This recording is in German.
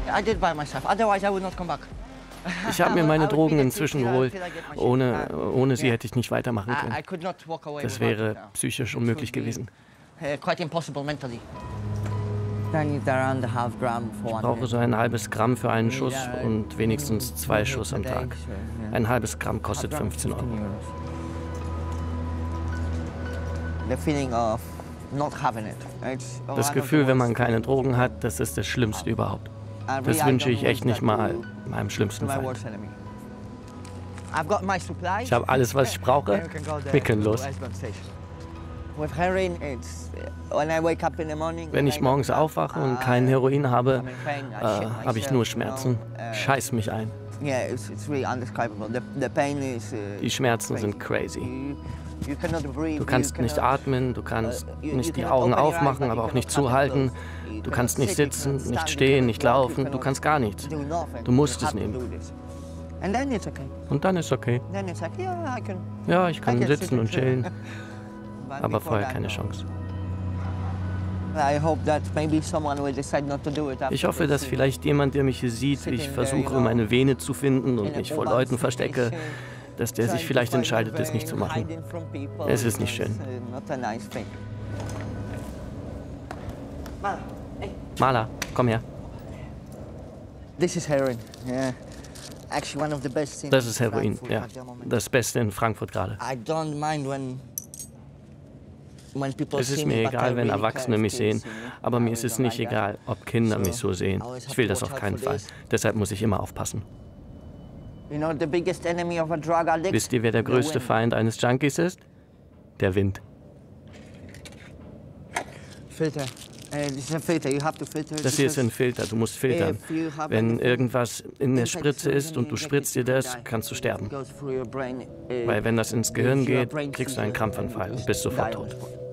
Ich habe mir meine Drogen inzwischen geholt. Ohne sie hätte ich nicht weitermachen können. Das wäre psychisch unmöglich gewesen. Ich brauche so ein halbes Gramm für einen Schuss und wenigstens 2 Schuss am Tag. Ein halbes Gramm kostet 15 €. Das Gefühl, wenn man keine Drogen hat, das ist das Schlimmste überhaupt. Das wünsche ich echt nicht mal meinem schlimmsten Feind. Ich habe alles, was ich brauche. Wir können los. Wenn ich morgens aufwache und kein Heroin habe, habe ich nur Schmerzen. Scheiß mich ein. Die Schmerzen sind crazy. Du kannst nicht atmen, du kannst nicht die Augen aufmachen, aber auch nicht zuhalten. Du kannst nicht sitzen, nicht stehen, nicht laufen, du kannst gar nichts. Du musst es nehmen. Und dann ist okay. Ja, ich kann sitzen und chillen, aber vorher keine Chance. Ich hoffe, dass vielleicht jemand, der mich hier sieht, wie ich versuche, meine Vene zu finden und mich vor Leuten verstecke, dass der sich vielleicht entscheidet, es nicht zu machen. Es ist nicht schön. Mala, komm her. Das ist Heroin, ja. Das Beste in Frankfurt gerade. Es ist mir egal, wenn Erwachsene mich sehen, aber mir ist es nicht egal, ob Kinder mich so sehen. Ich will das auf keinen Fall. Deshalb muss ich immer aufpassen. Wisst ihr, wer der größte Feind eines Junkies ist? Der Wind. Das hier ist ein Filter, du musst filtern. Wenn irgendwas in der Spritze ist und du spritzt dir das, kannst du sterben. Weil wenn das ins Gehirn geht, kriegst du einen Krampfanfall und bist sofort tot.